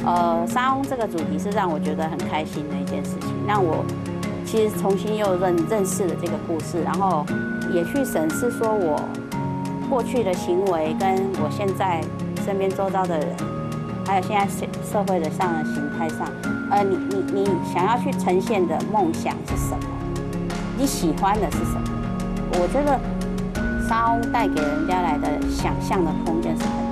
沙翁这个主题是让我觉得很开心的一件事情，让我其实重新又认识了这个故事，然后也去审视说我过去的行为跟我现在身边周遭的人，还有现在社会的上的形态上，你想要去呈现的梦想是什么？你喜欢的是什么？我觉得沙翁带给人家来的想象的空间是很